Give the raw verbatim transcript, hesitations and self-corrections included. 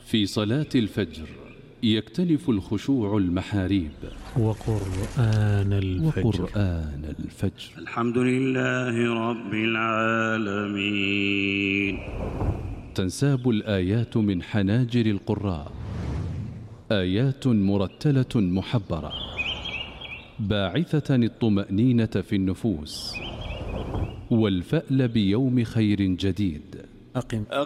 في صلاة الفجر يكتنف الخشوع المحاريب. وقرآن الفجر وقرآن الفجر. الحمد لله رب العالمين. تنساب الآيات من حناجر القراء، آيات مرتلة محبرة باعثة الطمأنينة في النفوس والفأل بيوم خير جديد. أقم